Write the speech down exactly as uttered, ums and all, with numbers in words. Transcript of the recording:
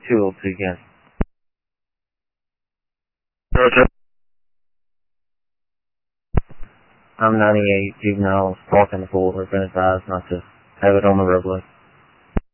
two oh two again. Roger. I'm ninety-eight, juvenile, stalking the floor, been advised not to have it on the roadway.